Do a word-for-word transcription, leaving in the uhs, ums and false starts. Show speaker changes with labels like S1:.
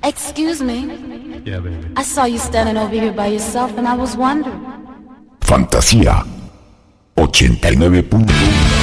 S1: Excuse me.
S2: Yeah, baby.
S1: I saw you standing over here by yourself and I was wondering.
S3: Fantasía ochenta y nueve punto uno.